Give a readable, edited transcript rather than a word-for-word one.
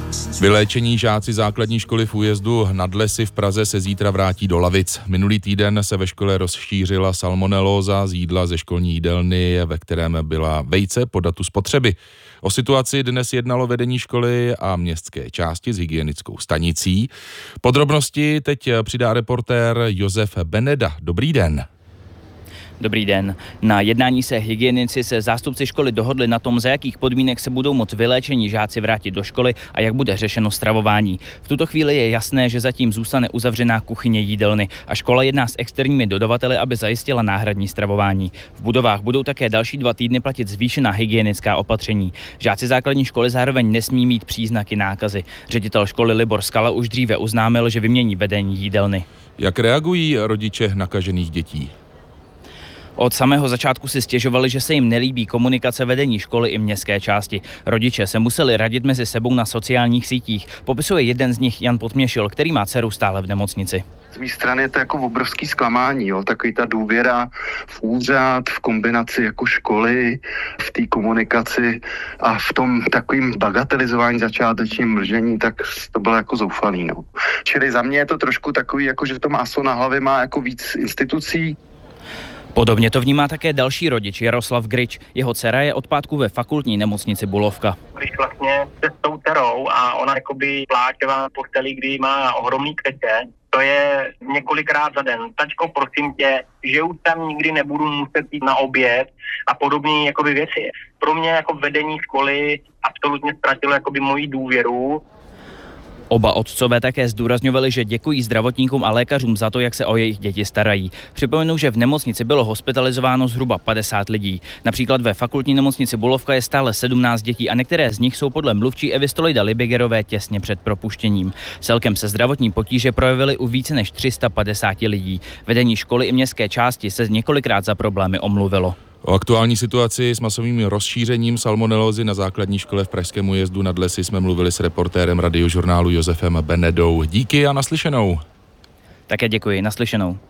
Vyléčení žáci základní školy v Újezdu nad Lesy v Praze se zítra vrátí do lavic. Minulý týden se ve škole rozšířila salmonelóza z jídla ze školní jídelny, ve kterém byla vejce po datu spotřeby. O situaci dnes jednalo vedení školy a městské části s hygienickou stanicí. Podrobnosti teď přidá reportér Josef Beneda. Dobrý den. Dobrý den. Na jednání se hygienici se zástupci školy dohodli na tom, za jakých podmínek se budou moct vyléčení žáci vrátit do školy a jak bude řešeno stravování. V tuto chvíli je jasné, že zatím zůstane uzavřená kuchyně jídelny a škola jedná s externími dodavateli, aby zajistila náhradní stravování. V budovách budou také další 2 týdny platit zvýšená hygienická opatření. Žáci základní školy zároveň nesmí mít příznaky nákazy. Ředitel školy Libor Skala už dříve oznámil, že vymění vedení jídelny. Jak reagují rodiče nakažených dětí? Od samého začátku si stěžovali, že se jim nelíbí komunikace vedení školy i městské části. Rodiče se museli radit mezi sebou na sociálních sítích. Popisuje jeden z nich Jan Potměšil, který má dceru stále v nemocnici. Z mé strany je to jako obrovský zklamání, takový ta důvěra v úřad, v kombinaci jako školy, v té komunikaci a v tom takovým bagatelizování, začátečním mlžení, tak to bylo jako zoufalý. Čili za mě je to trošku takový, jako že to maso na hlavě má jako víc institucí. Podobně to vnímá také další rodič Jaroslav Grič. Jeho dcera je od pátku ve fakultní nemocnici Bulovka. Když vlastně se s tou dcerou a ona jakoby pláčela v posteli, kdy má ohromný křeče, to je několikrát za den. Tačko, prosím tě, že už tam nikdy nebudu muset jít na oběd a podobné jakoby věci. Pro mě jako vedení školy absolutně ztratilo jakoby moji důvěru. Oba otcové také zdůrazňovali, že děkují zdravotníkům a lékařům za to, jak se o jejich děti starají. Připomenu, že v nemocnici bylo hospitalizováno zhruba 50 lidí. Například ve fakultní nemocnici Bulovka je stále 17 dětí a některé z nich jsou podle mluvčí Evy Stolejda-Libigerové těsně před propuštěním. Celkem se zdravotní potíže projevily u více než 350 lidí. Vedení školy i městské části se několikrát za problémy omluvilo. O aktuální situaci s masovým rozšířením salmonelózy na základní škole v Pražském Újezdu nad Lesy jsme mluvili s reportérem Radiožurnálu Josefem Benedou. Díky a naslyšenou. Také děkuji, naslyšenou.